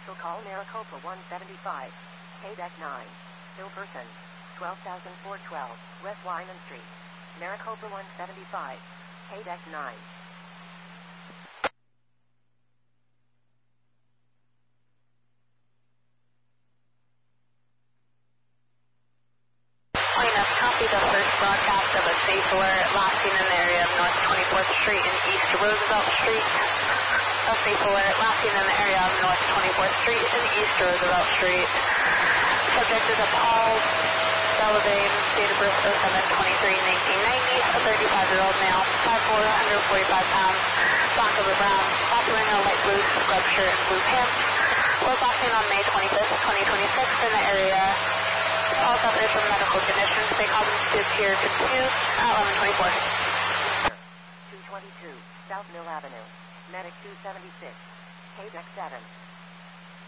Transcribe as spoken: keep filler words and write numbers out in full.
Special call Maricopa one seventy-five. K-Deck nine. Ill person. twelve thousand four hundred twelve. West Wyman Street. Maricopa one seventy-five. K-Deck nine. Copy the first broadcast of a safe alert lasting in the area of North twenty-fourth Street and East Roosevelt Street. A safe alert lasting in the area of North twenty-fourth Street and East Roosevelt Street. Subject is a Paul Delavane, date of birth oh seven twenty-three nineteen ninety, a thirty-five-year-old male, five foot four, one hundred forty-five pounds, black over brown, black wearing a light blue scrub shirt and blue pants. Was last on May twenty-fifth, twenty twenty-six in the area. All suffering from medical conditions may cause them to appear confused at eleven twenty-four. two twenty-two, South Mill Avenue. Medic two seventy-six. K-Deck seven.